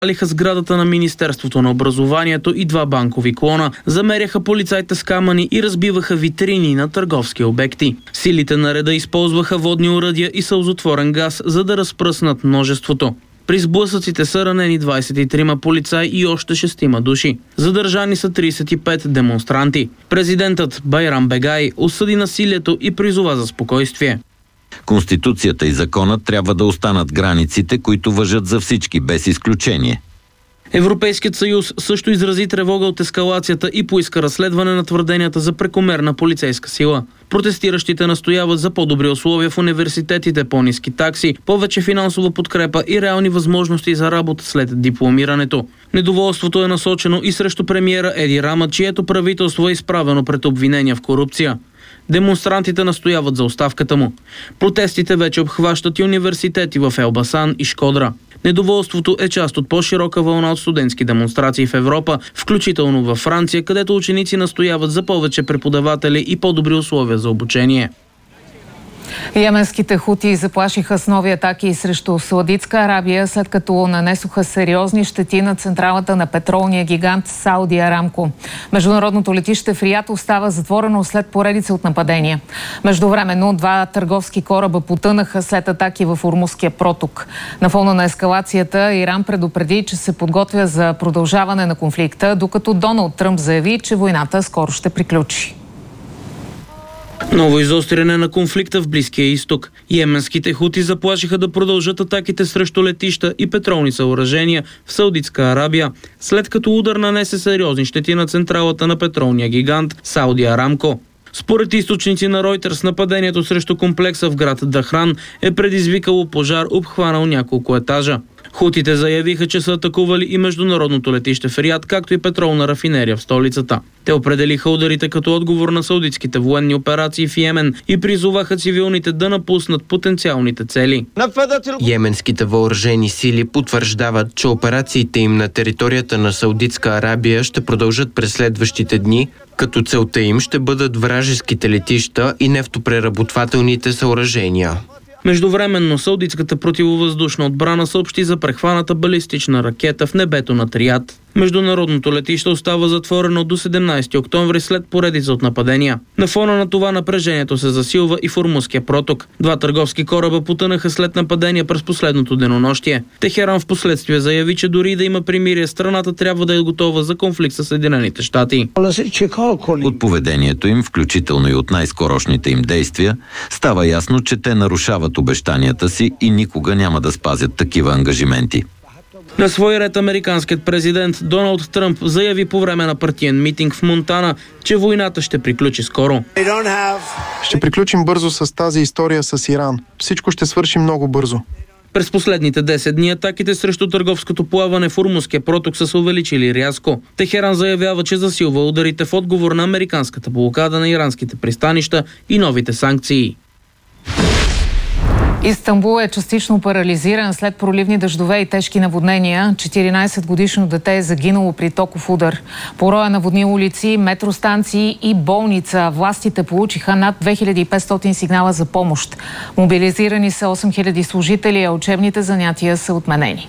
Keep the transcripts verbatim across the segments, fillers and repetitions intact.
Алиха сградата на Министерството на образованието и два банкови клона, замеряха полицайите с камъни и разбиваха витрини на търговски обекти. Силите на реда използваха водни оръдия и сълзотворен газ, за да разпръснат множеството. При сблъсъците са ранени двадесет и трима полицаи и още шестима души. Задържани са тридесет и пет демонстранти. Президентът Байрам Бегай осъди насилието и призова за спокойствие. Конституцията и законът трябва да останат границите, които важат за всички, без изключение. Европейският съюз също изрази тревога от ескалацията и поиска разследване на твърденията за прекомерна полицейска сила. Протестиращите настояват за по-добри условия в университетите, по-ниски такси, повече финансова подкрепа и реални възможности за работа след дипломирането. Недоволството е насочено и срещу премиера Еди Рама, чието правителство е изправено пред обвинения в корупция. Демонстрантите настояват за оставката му. Протестите вече обхващат и университети в Елбасан и Шкодра. Недоволството е част от по-широка вълна от студентски демонстрации в Европа, включително във Франция, където ученици настояват за повече преподаватели и по-добри условия за обучение. Йеменските хути заплашиха с нови атаки срещу Саудитска Арабия, след като нанесоха сериозни щети на централата на петролния гигант Сауди Арамко. Международното летище в Риад остава затворено след поредица от нападения. Междувременно два търговски кораба потънаха след атаки в Ормузския проток. На фона на ескалацията Иран предупреди, че се подготвя за продължаване на конфликта, докато Доналд Тръмп заяви, че войната скоро ще приключи. Ново изостряне на конфликта в Близкия изток. Йеменските хути заплашиха да продължат атаките срещу летища и петролни съоръжения в Саудитска Арабия, след като удар нанесе сериозни щети на централата на петролния гигант Сауди Арамко. Според източници на Ройтерс, нападението срещу комплекса в град Дахран е предизвикало пожар, обхванал няколко етажа. Хутите заявиха, че са атакували и международното летище в Риад, както и петролна рафинерия в столицата. Те определиха ударите като отговор на саудитските военни операции в Йемен и призоваха цивилните да напуснат потенциалните цели. Йеменските въоръжени сили потвърждават, че операциите им на територията на Саудитска Арабия ще продължат през следващите дни, като целта им ще бъдат вражеските летища и нефтопреработвателните съоръжения. Междувременно саудитската противовъздушна отбрана съобщи за прехваната балистична ракета в небето над Риад. Международното летище остава затворено до седемнадесети октомври след поредица от нападения. На фона на това напрежението се засилва и в Ормузския проток. Два търговски кораба потънаха след нападения през последното денонощие. Техеран в последствие заяви, че дори да има примирие, страната трябва да е готова за конфликт с Съединените щати. От поведението им, включително и от най-скорошните им действия, става ясно, че те нарушават обещанията си и никога няма да спазят такива ангажименти. На свой ред американският президент Доналд Тръмп заяви по време на партиен митинг в Монтана, че войната ще приключи скоро. Ще приключим бързо с тази история с Иран. Всичко ще свърши много бързо. През последните десет дни атаките срещу търговското плаване в Ормузския проток са се увеличили рязко. Техеран заявява, че засилва ударите в отговор на американската блокада на иранските пристанища и новите санкции. Истанбул е частично парализиран след проливни дъждове и тежки наводнения. четиринадесетгодишно дете е загинало при токов удар. По роя наводни улици, метростанции и болница властите получиха над две хиляди и петстотин сигнала за помощ. Мобилизирани са осем хиляди служители, а учебните занятия са отменени.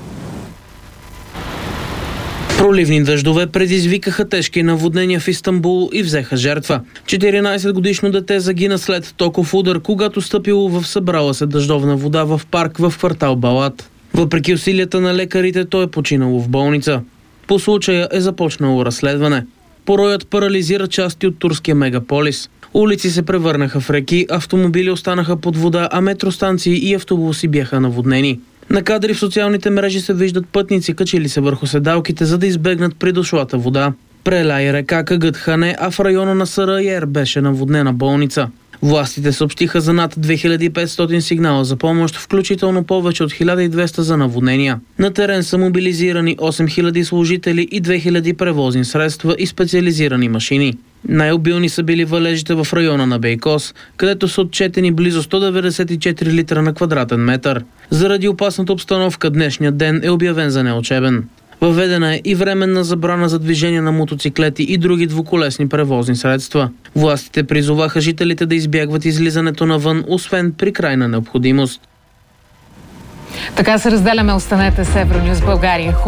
Проливни дъждове предизвикаха тежки наводнения в Истанбул и взеха жертва. четиринадесетгодишно дете загина след токов удар, когато стъпило в събрала се дъждовна вода в парк в квартал Балат. Въпреки усилията на лекарите, той е починало в болница. По случая е започнало разследване. Пороят парализира части от турския мегаполис. Улици се превърнаха в реки, автомобили останаха под вода, а метростанции и автобуси бяха наводнени. На кадри в социалните мрежи се виждат пътници, качили се върху седалките, за да избегнат придошлата вода. Преля река Кагъдхане, а в района на Сарайер беше наводнена болница. Властите съобщиха за над две хиляди и петстотин сигнала за помощ, включително повече от хиляда и двеста за наводнения. На терен са мобилизирани осем хиляди служители и две хиляди превозни средства и специализирани машини. Най-обилни са били валежите в района на Бейкос, където са отчетени близо сто деветдесет и четири литра на квадратен метър. Заради опасната обстановка днешният ден е обявен за неучебен. Въведена е и временна забрана за движение на мотоциклети и други двуколесни превозни средства. Властите призоваха жителите да избягват излизането навън, освен при крайна необходимост. Така се разделяме. Останете с Евронюс България.